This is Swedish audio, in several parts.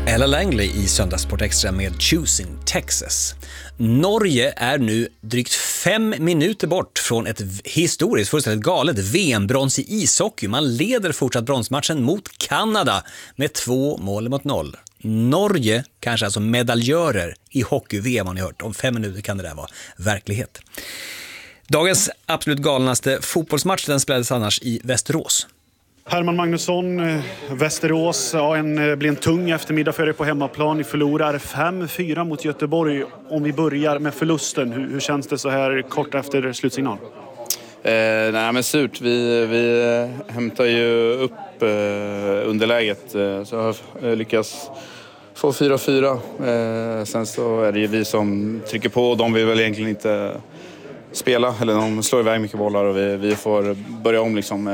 Ella Langley i Söndagssport Extra med Choosing Texas. Norge är nu drygt 5 minuter bort från ett historiskt fullständigt galet VM-brons i ishockey. Man leder fortsatt bronsmatchen mot Kanada med 2-0. Norge kanske alltså medaljörer i hockey-VM har ni hört. Om 5 minuter kan det där vara verklighet. Dagens absolut galnaste fotbollsmatch den spelades annars i Västerås. Herman Magnusson, Västerås, blir en tung eftermiddag för er på hemmaplan. Ni förlorar 5-4 mot Göteborg. Om vi börjar med förlusten, hur känns det så här kort efter slutsignal? Nej men surt, vi hämtar ju upp underläget så har lyckats få 4-4. Sen så är det ju vi som trycker på och de vill väl egentligen inte spela. Eller de slår iväg mycket bollar och vi får börja om liksom.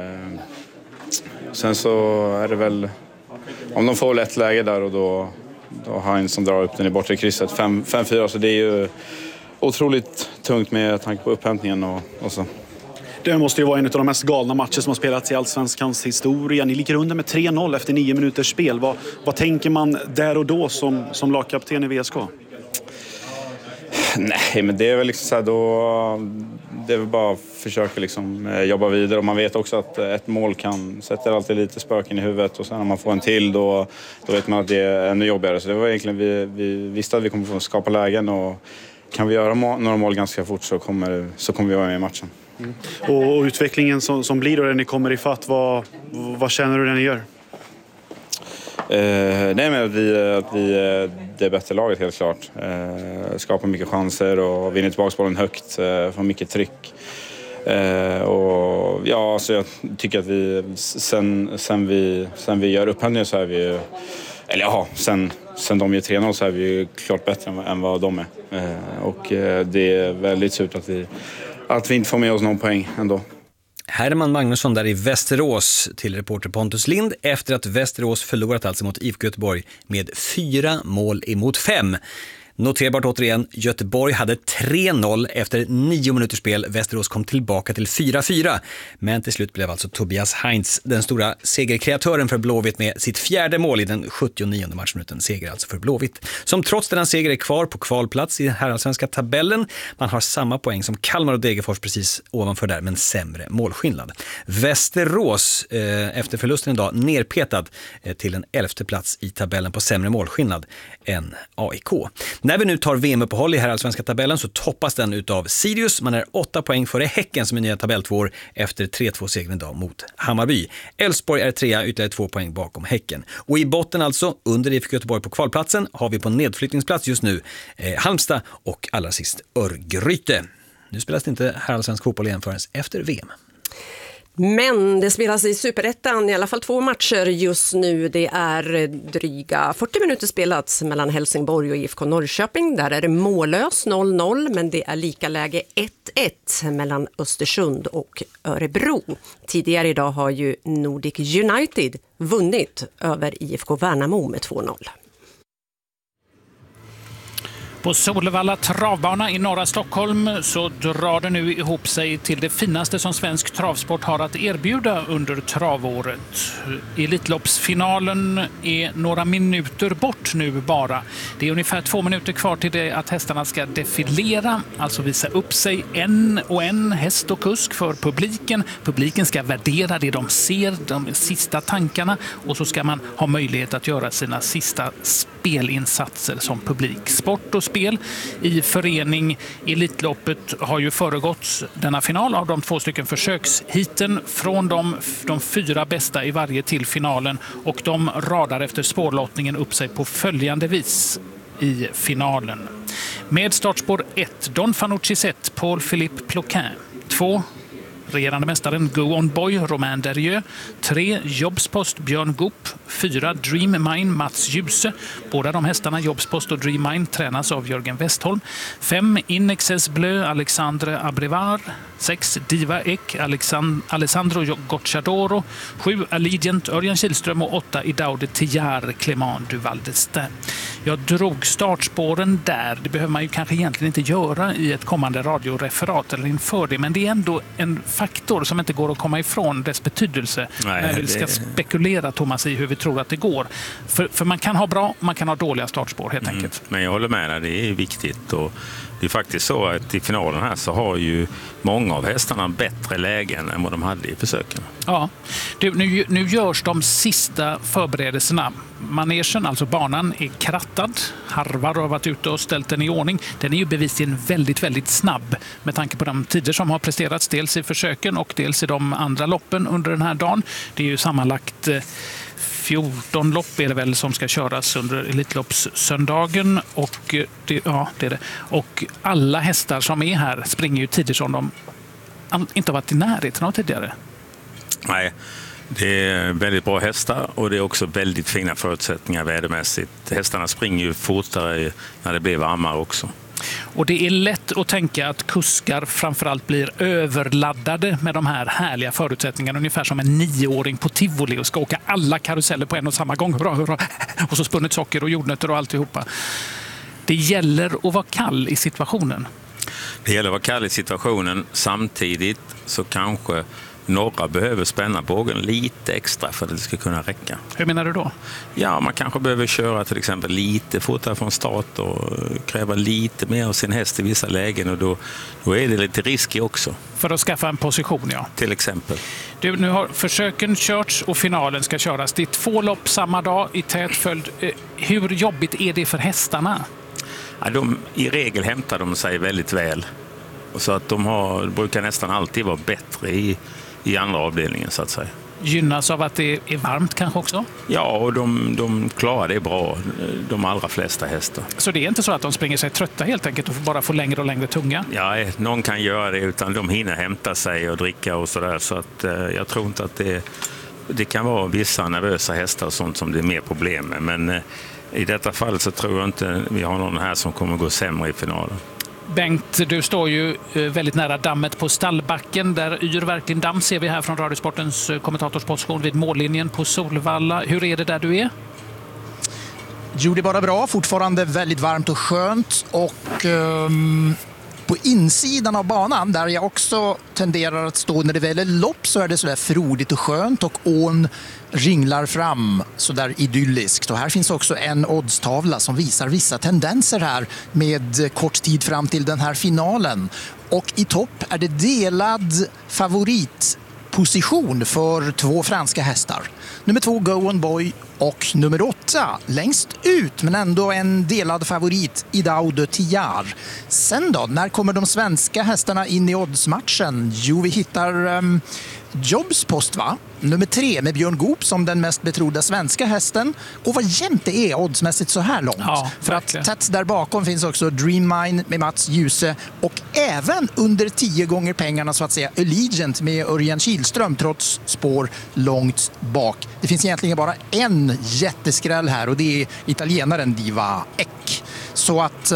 Sen så är det väl, om de får lätt läge där och då har en som drar upp den i bortre krysset 5-4, så det är ju otroligt tungt med tanke på upphämtningen och så. Det måste ju vara en av de mest galna matcher som har spelats i Allsvenskans historia. Ni ligger under med 3-0 efter 9 minuters spel. Vad tänker man där och då som lagkapten i VSK? Nej, men det är väl liksom så här det är väl bara att försöka liksom jobba vidare. Och man vet också att ett mål sätter alltid lite spöken i huvudet. Och sen när man får en till då vet man att det är ännu jobbigare. Så det var egentligen, vi visste att vi kommer få skapa lägen. Och kan vi göra några mål ganska fort så kommer vi vara med i matchen. Mm. Och utvecklingen som blir då när ni kommer i fatt, vad känner du när ni gör? Nej, men att vi det är bättre laget helt klart. Skapar mycket chanser och vinner tillbaka bollen högt, får mycket tryck. Och ja, så jag tycker att vi sen vi gör upphämtningen så är vi, eller ja, sen de gör 3-0 så är vi ju klart bättre än vad de är. Och det är väldigt surt att vi inte får med oss någon poäng ändå. Herman Magnusson där i Västerås till reporter Pontus Lind efter att Västerås förlorat alltså mot IFK Göteborg med 4-5. Noterbart återigen, Göteborg hade 3-0 efter 9 minuters spel. Västerås kom tillbaka till 4-4. Men till slut blev alltså Tobias Heinz den stora segerkreatören för Blåvitt med sitt 4:e mål i den 79:e matchminuten. Seger alltså för Blåvitt, som trots denna seger är kvar på kvalplats i den här allsvenska tabellen. Man har samma poäng som Kalmar och Degerfors precis ovanför där, men sämre målskillnad. Västerås efter förlusten idag nerpetad till en 11:e plats i tabellen på sämre målskillnad än AIK. När vi nu tar VM-uppehåll i här allsvenska tabellen så toppas den utav Sirius. Man är 8 poäng före Häcken som är nya tabelltvåor efter 3-2-segern idag mot Hammarby. Elfsborg är 3, ytterligare 2 poäng bakom Häcken. Och i botten alltså, under IFK Göteborg på kvalplatsen, har vi på nedflyttningsplats just nu Halmstad och allra sist Örgryte. Nu spelas det inte här allsvensk fotboll igen förrän efter VM. Men det spelas i Superettan i alla fall 2 matcher just nu. Det är dryga 40 minuter spelats mellan Helsingborg och IFK Norrköping. Där är det mållös 0-0, men det är lika läge 1-1 mellan Östersund och Örebro. Tidigare idag har ju Nordic United vunnit över IFK Värnamo med 2-0. På Solvalla travbana i norra Stockholm så drar det nu ihop sig till det finaste som svensk travsport har att erbjuda under travåret. Elitloppsfinalen är några minuter bort nu bara. Det är ungefär 2 minuter kvar till det att hästarna ska defilera, alltså visa upp sig en och en häst och kusk för publiken. Publiken ska värdera det de ser, de sista tankarna, och så ska man ha möjlighet att göra sina sista spelinsatser som publik. Sport och spel i förening. Elitloppet har ju föregått denna final av de 2 stycken försökshiten från de 4 bästa i varje till finalen, och de radar efter spårlottningen upp sig på följande vis i finalen. Med startspår 1 Don Fanucci Zet, Paul-Philippe Ploquin. 2 regerande mästaren Go On Boy, Romain Derrieux. 3 Jobspost, Björn Goop. 4 Dream Mine, Mats Djuse. Båda de hästarna, Jobspost och Dream Mine, tränas av Jörgen Westholm. 5 In Excess Bleu, Alexandre Abrivard. 6 Diva Ek, Alessandro Gocciadoro, 7 Allegiant, Örjan Kihlström och 8 Idaude Tijar, Clément Duval d'Estaing. Jag drog startspåren där. Det behöver man ju kanske egentligen inte göra i ett kommande radioreferat eller inför det, men det är ändå en faktor som inte går att komma ifrån dess betydelse. Nej, vi ska spekulera, Thomas, i hur vi tror att det går. För man kan ha bra, man kan ha dåliga startspår helt enkelt. Men jag håller med dig, det är viktigt. Och det är faktiskt så att i finalen här så har ju många av hästarna bättre lägen än vad de hade i försöken. Ja, nu görs de sista förberedelserna. Manegen, alltså banan, är krattad. Harvar har varit ute och ställt den i ordning. Den är ju bevisligen väldigt, väldigt snabb med tanke på de tider som har presterats dels i försöken och dels i de andra loppen under den här dagen. Det är ju sammanlagt 14 lopp är det väl som ska köras under Elitloppssöndagen, och det är det. Och alla hästar som är här springer ju tider som de inte har varit i närheten av tidigare. Nej, det är väldigt bra hästar och det är också väldigt fina förutsättningar vädermässigt. Hästarna springer ju fortare när det blir varmare också. Och det är lätt att tänka att kuskar framförallt blir överladdade med de här härliga förutsättningarna. Ungefär som en 9-åring på tivoli och ska åka alla karuseller på en och samma gång. Hurra, hurra. Och så spunnet socker och jordnötter och alltihopa. Det gäller att vara kall i situationen. Det gäller att vara kall i situationen. Samtidigt så kanske några behöver spänna bågen lite extra för att det ska kunna räcka. Hur menar du då? Ja, man kanske behöver köra till exempel lite fortare från start och kräva lite mer av sin häst i vissa lägen, och då är det lite riskigt också. För att skaffa en position, ja. Till exempel. Nu har försöken körts och finalen ska köras. Det är 2 lopp samma dag i tät följd. Hur jobbigt är det för hästarna? Ja, i regel hämtar de sig väldigt väl. Och så att de brukar nästan alltid vara bättre i andra avdelningen så att säga. Gynnas av att det är varmt kanske också? Ja, och de klarar det bra, de allra flesta hästar. Så det är inte så att de springer sig trötta helt enkelt och bara får längre och längre tunga? Ja, någon kan göra det, utan de hinner hämta sig och dricka och sådär. Så att jag tror inte att det kan vara vissa nervösa hästar och sånt som det är mer problem med. Men i detta fall så tror jag inte vi har någon här som kommer gå sämre i finalen. Bengt, du står ju väldigt nära dammet på stallbacken. Där yr verkligen damm, ser vi här från Radiosportens kommentatorsposition vid mållinjen på Solvalla. Hur är det där du är? Jo, det är bara bra. Fortfarande väldigt varmt och skönt. Och på insidan av banan, där jag också tenderar att stå när det väl är lopp, så är det så där frodigt och skönt och ån ringlar fram så där idylliskt. Och här finns också en oddstavla som visar vissa tendenser här med kort tid fram till den här finalen. Och i topp är det delad favoritposition för 2 franska hästar. Nummer 2 Go On Boy och nummer 8 längst ut, men ändå en delad favorit, Idaude Tijar. Sen då, när kommer de svenska hästarna in i oddsmatchen? Jo, vi hittar Jobs Post, va? Nummer 3 med Björn Goop som den mest betrodda svenska hästen. Och vad jämnt det är oddsmässigt så här långt. Ja, för att tätt där bakom finns också Dream Mine med Mats Djuse, och även under 10 gånger pengarna så att säga Allegiant med Örjan Kihlström, trots spår långt bak. Det finns egentligen bara en jätteskräll här, och det är italienaren Diva Ek. Så att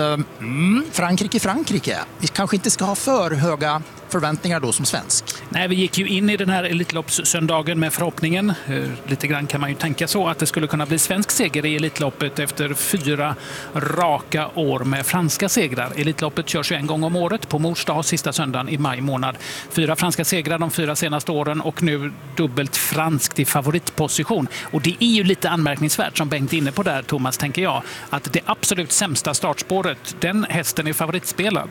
Frankrike. Vi kanske inte ska ha för höga förväntningar då som svensk. Nej, vi gick ju in i den här Elitloppssöndagen med förhoppningen, lite grann kan man ju tänka så, att det skulle kunna bli svensk seger i Elitloppet efter 4 raka år med franska segrar. Elitloppet körs ju en gång om året på mors dag, sista söndagen i maj månad. 4 franska segrar de 4 senaste åren och nu dubbelt franskt i favoritposition. Och det är ju lite anmärkningsvärt, som Bengt är inne på där, Thomas, tänker jag, att det absolut sämsta startspåret, den hästen är favoritspelad.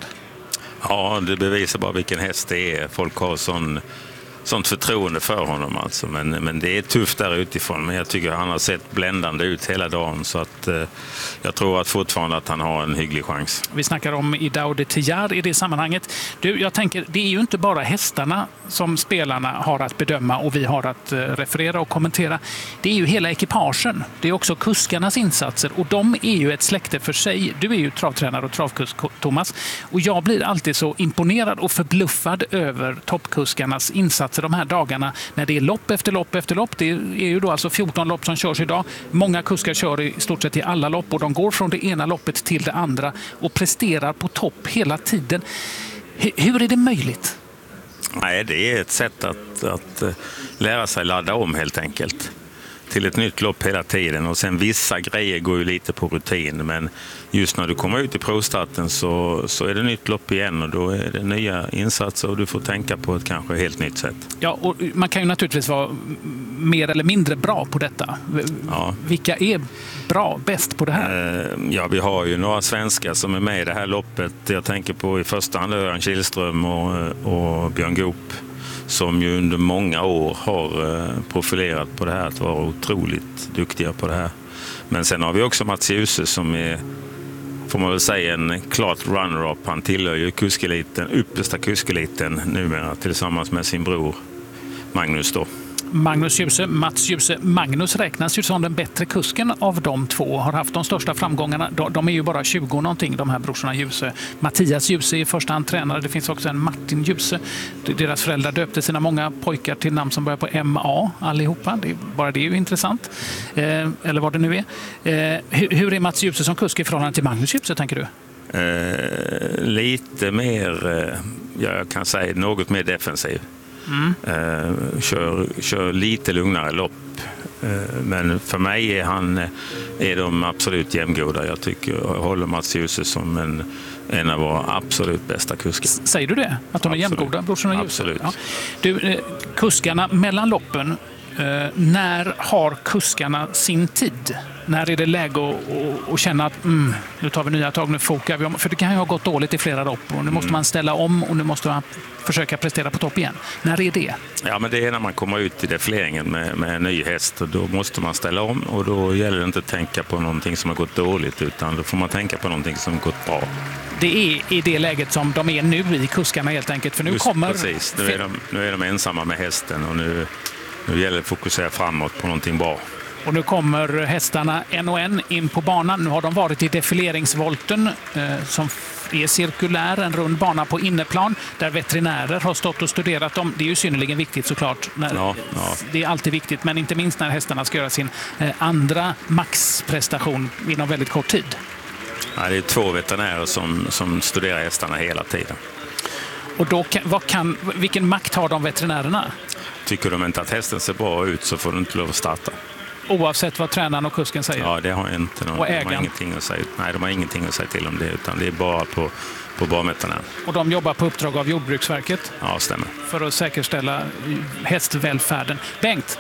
Ja, det bevisar bara vilken häst det är. Folk har sånt förtroende för honom alltså. Men det är tufft där utifrån. Men jag tycker han har sett bländande ut hela dagen. Så att jag tror att fortfarande att han har en hygglig chans. Vi snackar om Idaude Tijar i det sammanhanget. Jag tänker, det är ju inte bara hästarna som spelarna har att bedöma och vi har att referera och kommentera. Det är ju hela ekipagen. Det är också kuskarnas insatser, och de är ju ett släkte för sig. Du är ju travtränare och travkusk, Thomas. Och jag blir alltid så imponerad och förbluffad över toppkuskarnas insatser de här dagarna när det är lopp efter lopp efter lopp. Det är ju då alltså 14 lopp som körs idag. Många kuskar kör i stort sett i alla lopp, och de går från det ena loppet till det andra och presterar på topp hela tiden. Hur är det möjligt? Nej, det är ett sätt att lära sig ladda om helt enkelt till ett nytt lopp hela tiden. Och sen vissa grejer går ju lite på rutin, men just när du kommer ut i provstarten så är det nytt lopp igen och då är det nya insatser och du får tänka på ett kanske helt nytt sätt. Ja, och man kan ju naturligtvis vara mer eller mindre bra på detta. Ja. Vilka är bäst på det här? Ja, vi har ju några svenskar som är med i det här loppet. Jag tänker på i första hand Örjan Kihlström och Björn Goop, som ju under många år har profilerat på det här, att vara otroligt duktiga på det här. Men sen har vi också Mats Djuse som är, får man väl säga, en klart runner-up. Han tillhör ju yppersta kuskeliten numera tillsammans med sin bror Magnus då. Magnus Djuse, Mats Djuse. Magnus räknas ju som den bättre kusken av de två. Har haft de största framgångarna. De är ju bara 20 någonting, de här brorsorna Djuse. Mattias Djuse är i första hand tränare. Det finns också en Martin Djuse. Deras föräldrar döpte sina många pojkar till namn som börjar på MA allihopa. Bara det är ju intressant. Eller vad det nu är. Hur är Mats Djuse som kusk i förhållande till Magnus Djuse, tänker du? Lite mer, jag kan säga något mer defensiv. Kör lite lugnare lopp. Men för mig är de absolut jämngoda. Jag håller Mats Djuse som en av våra absolut bästa kuskar. Säger du det? Att de är jämngoda, brorsorna Djuse? Absolut. Ja. Du, kuskarna mellan loppen, när har kuskarna sin tid? När är det läge att känna att nu tar vi nya tag, nu fokar vi om? För det kan ju ha gått dåligt i flera lopp och nu måste man ställa om och nu måste man försöka prestera på topp igen. När är det? Ja, men det är när man kommer ut i defileringen med en ny häst och då måste man ställa om och då gäller det inte att tänka på någonting som har gått dåligt utan då får man tänka på någonting som har gått bra. Det är i det läget som de är nu i kuskarna helt enkelt. För nu kommer... Precis, nu är de ensamma med hästen och nu gäller det att fokusera framåt på någonting bra. Och nu kommer hästarna en och en in på banan. Nu har de varit i defileringsvolten som är cirkulär, en rund bana på inneplan där veterinärer har stått och studerat dem. Det är ju synnerligen viktigt såklart. Ja. Det är alltid viktigt, men inte minst när hästarna ska göra sin andra maxprestation inom väldigt kort tid. Ja, det är 2 veterinärer som studerar hästarna hela tiden. Och då vilken makt har de veterinärerna? Tycker de inte att hästen ser bra ut så får du inte lov att starta. Oavsett vad tränaren och kusken säger? Ja, det har inte någon. Och de har ingenting att säga. Nej, de har ingenting att säga till om det, utan det är bara på banveterinären. Och de jobbar på uppdrag av Jordbruksverket? Ja, stämmer. För att säkerställa hästvälfärden. Bengt?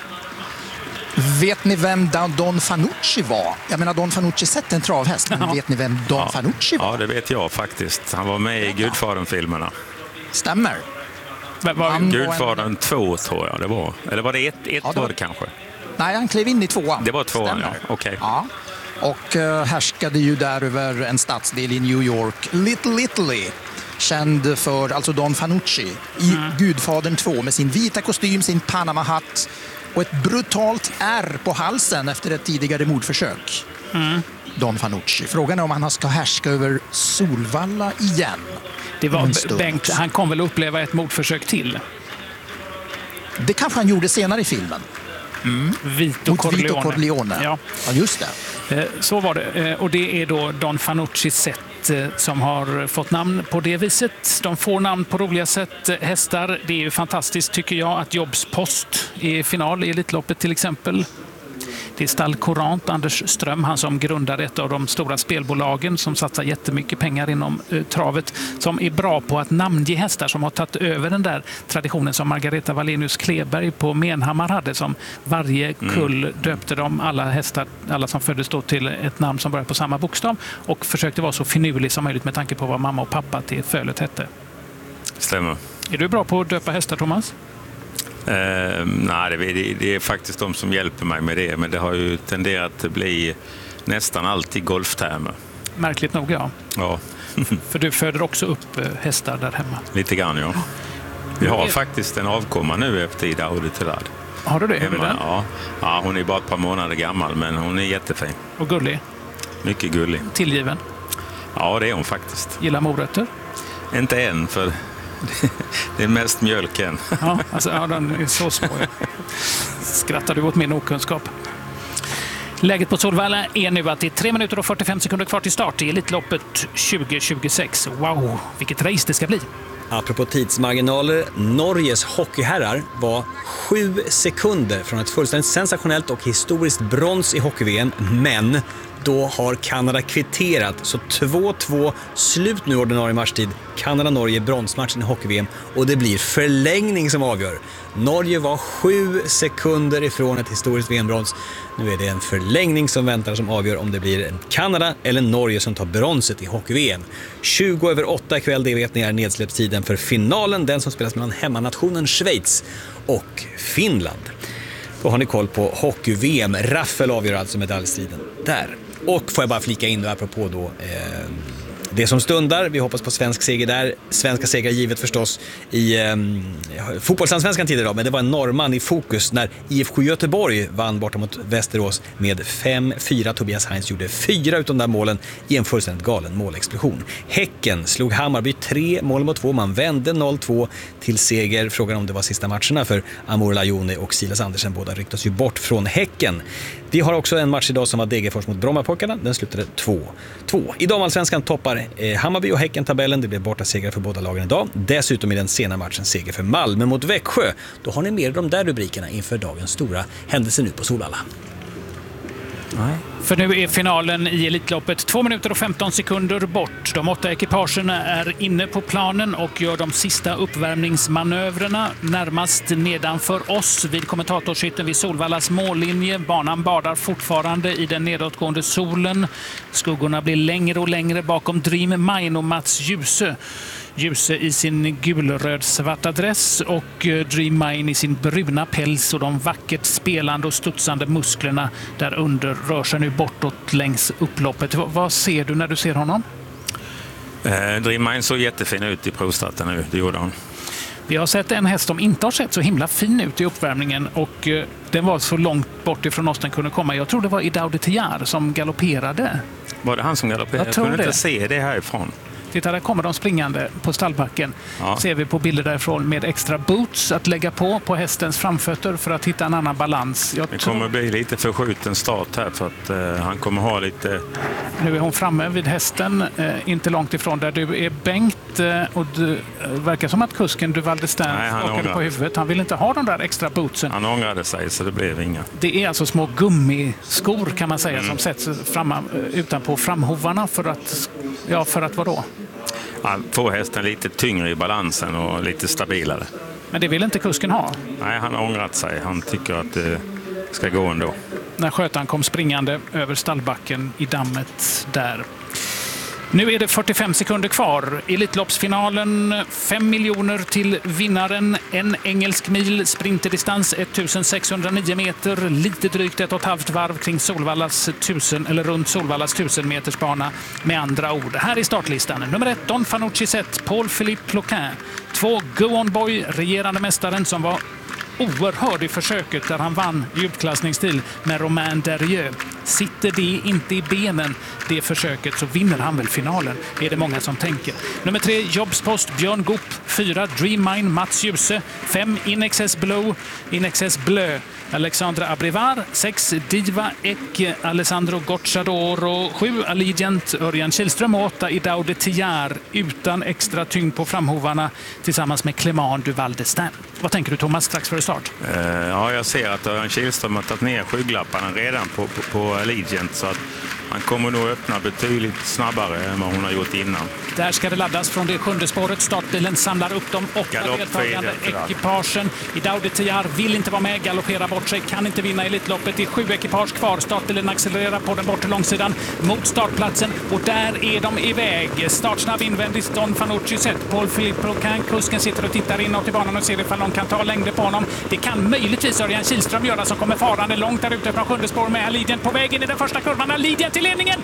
Vet ni vem Don Fanucci var? Jag menar, Don Fanucci sett en travhäst, men vet ni vem Don Fanucci var? Ja, det vet jag faktiskt. Han var med i Gudfadern-filmerna. Stämmer. Gudfadern 2 tror jag det var. Eller var det ett var det kanske? Nej, han klev in i 2:an. Det var 2:an, ja. Okej. Ja. Och härskade ju där över en stadsdel i New York, Little Italy. Känd för, alltså Don Fanucci, i Gudfadern 2 med sin vita kostym, sin Panama-hatt och ett brutalt ärr på halsen efter ett tidigare mordförsök. Don Fanucci. Frågan är om han ska härska över Solvalla igen. Det var Bengt, han kom väl uppleva ett mordförsök till? Det kanske han gjorde senare i filmen. Vito Corleone. Ja, just det. Så var det. Och det är då Don Fanuccis sätt som har fått namn på det viset. De får namn på roliga sätt. Hästar, det är ju fantastiskt tycker jag att Jobs Post är i final i Elitloppet till exempel. Det är Stall Courant, Anders Ström, han som grundade ett av de stora spelbolagen som satsar jättemycket pengar inom travet, som är bra på att namnge hästar, som har tagit över den där traditionen som Margareta Wallenius Kleberg på Menhammar hade, som varje kull döpte de alla hästar, alla som föddes då, till ett namn som började på samma bokstav och försökte vara så finurlig som möjligt med tanke på vad mamma och pappa till fölet hette. Stämmer. Är du bra på att döpa hästar, Thomas? Nej, det är faktiskt de som hjälper mig med det, men det har ju tenderat att bli nästan alltid golftermer. Märkligt nog, ja. Ja. För du föder också upp hästar där hemma. Lite grann, ja. Vi har faktiskt en avkomma nu efter Ida Auditerad. Har du det? Hemma. Ja, hon är bara ett par månader gammal, men hon är jättefin. Och gullig? Mycket gullig. Tillgiven? Ja, det är hon faktiskt. Gillar morötter? Inte än, för det är mest mjölken. Ja, alltså, ja, den är så små. Skrattar du åt min okunskap? Läget på Solvalla är nu att det är 3 minuter och 45 sekunder kvar till start i Elitloppet 2026. Wow, vilket race det ska bli! Apropå tidsmarginaler, Norges hockeyherrar var 7 sekunder från ett fullständigt sensationellt och historiskt brons i hockey-VM, men då har Kanada kvitterat, så 2-2, slut nu ordinarie matchtid. Kanada-Norge bronsmatchen i hockey-VM och det blir förlängning som avgör. Norge var 7 sekunder ifrån ett historiskt VM-brons. Nu är det en förlängning som väntar som avgör om det blir Kanada eller Norge som tar bronset i hockey-VM. 20:08 ikväll, det vet ni är nedsläppstiden för finalen, den som spelas mellan hemmanationen Schweiz och Finland. Då har ni koll på hockey-VM. Raffel avgör alltså medaljstriden där. Och får jag bara flika in då, apropå då det som stundar. Vi hoppas på svensk seger där. Svenska segrar givet förstås i fotbollsallsvenskan tidigare, men det var en norrman i fokus när IFK Göteborg vann borta mot Västerås med 5-4. Tobias Heinz gjorde 4 utom där målen i en fullständigt galen målexplosion. Häcken slog Hammarby 3-2. Man vände 0-2 till seger. Frågan om det var sista matcherna för Amor Lajoni och Silas Andersen. Båda ryktas ju bort från Häcken. Vi har också en match idag som var Degerfors mot Brommapojkarna. Den slutade 2-2. I damallsvenskan toppar Hammarby och Häcken tabellen. Det blir borta segrar för båda lagen idag. Dessutom i den sena matchen seger för Malmö mot Växjö. Då har ni mer de där rubrikerna inför dagens stora händelse nu på Solvalla. Nej. För nu är finalen i Elitloppet 2 minuter och 15 sekunder bort. De 8 ekipagerna är inne på planen och gör de sista uppvärmningsmanövrerna närmast nedanför oss vid kommentatorshytten vid Solvallas mållinje. Banan badar fortfarande i den nedåtgående solen. Skuggorna blir längre och längre bakom Dream Mine och Mats Djuse. Djuse i sin gulröd-svarta dress och Dream Mine i sin bruna päls och de vackert spelande och studsande musklerna där under rör sig nu bortåt längs upploppet. Vad ser du när du ser honom? Dream Mine såg jättefin ut i provstarten nu, det gjorde han. Vi har sett en häst som inte har sett så himla fin ut i uppvärmningen och den var så långt bort ifrån oss den kunde komma. Jag tror det var Idaudi Tiar som galopperade. Var det han som galopperade? Jag kunde inte se det härifrån. Titta, där kommer de springande på stallbacken. Ja. Ser vi på bilder därifrån med extra boots att lägga på hästens framfötter för att hitta en annan balans. Det kommer bli lite förskjuten start här för att han kommer ha lite... Nu är hon framme vid hästen, inte långt ifrån där du är Bengt och det verkar som att kusken Duval de Stern skakade på huvudet. Han vill inte ha de där extra bootsen. Han ångrade sig så det blev inga. Det är alltså små gummiskor kan man säga som sätts fram, utanpå framhovarna för att vadå? Han får hästen lite tyngre i balansen och lite stabilare. Men det vill inte kusken ha? Nej, han har ångrat sig. Han tycker att det ska gå ändå. När skötaren kom springande över stallbacken i dammet där. Nu är det 45 sekunder kvar. Elitloppsfinalen, 5 miljoner till vinnaren. En engelsk mil, sprinterdistans 1609 meter. Lite drygt 1,5 varv kring Solvallas runt Solvallas 1000 meters bana. Med andra ord, här är startlistan. Nummer 1, Don Fanucci Zet, Paul-Philippe Ploquin. 2, Go On Boy, regerande mästaren som var oerhörd i försöket där han vann i utklassningsstil med Romain Derrieux. Sitter det inte i benen, det försöket, så vinner han väl finalen, är det många som tänker. Nummer 3, Jobspost, Björn Goop. 4, Dream Mine, Mats Djuse. 5, In Excess Bleu, Alexandra Abrivar. 6, Diva Ek, Alessandro Gocciadoro. 7, Allegiant, Örjan Kihlström. 8, Idaudi Tiar utan extra tyngd på framhovarna tillsammans med Clément Duval de Stern. Vad tänker du, Thomas, strax före start? Ja, jag ser att Örjan Kihlström har tagit ner skygglapparna redan på Allegiant, så att han kommer nog öppna betydligt snabbare än vad hon har gjort innan. Där ska det laddas från det 7:e spåret. Startbilen samlar upp de 8 deltagande ekipagen. Idaudi Tiar vill inte vara med, galopperar bort sig, kan inte vinna Elitloppet. Det är 7 ekipage kvar. Startbilen accelererar på den bortre långsidan mot startplatsen och där är de iväg. Startsnabb invändigt, Don Fanucci Zet, Paul-Philippe Ploquin. Kusken sitter och tittar inåt i banan och ser ifall de kan ta längre på honom. Det kan möjligtvis Örjan Kihlström göra som kommer farande långt där ute från 7:e spår med Allegiant på väg in i den första kurvan. Allegiant till ledningen!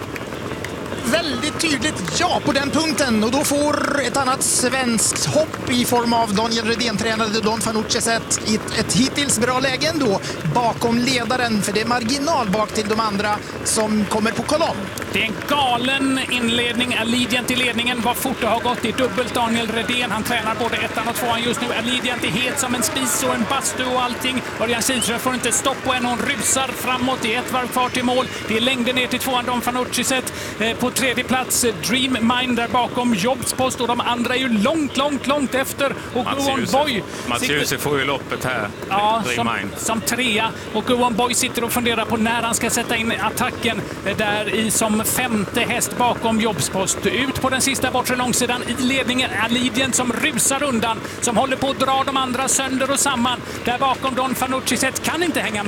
Väldigt tydligt ja på den punkten, och då får ett annat svenskt hopp i form av Daniel Redén-tränade Don Fanucci Zet i ett hittills bra läge ändå bakom ledaren, för det är marginal bak till de andra som kommer på kolonn. Det är en galen inledning. Allegiant i ledningen. Vad fort det har gått i dubbelt Daniel Redén. Han tränar både 1:an och 2:an just nu. Allegiant är het som en spis och en bastu och allting. Örjan Kihlström får inte stopp på en. Hon rusar framåt i 1 varv kvar till mål. Det är längden ner till 2:an Don Fanucci Zet på tredje plats Dream Mind där bakom Jobspost och de andra är ju långt efter. Och Go On Boy Mats Djuse får ju loppet här. Ja, som trea. Och Go On Boy sitter och funderar på när han ska sätta in attacken där i som femte häst bakom Jobspost. Ut på den sista bortre långsidan i ledningen Alidien som rusar undan, som håller på att dra de andra sönder och samman. Där bakom Don Fanucci kan inte hänga med.